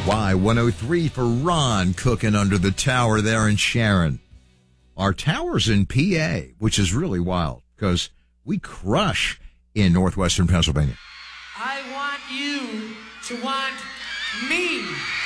Y103 for Ron cooking under the tower there in Sharon. Our tower's in PA, which is really wild because we crush in northwestern Pennsylvania. I want you to want me.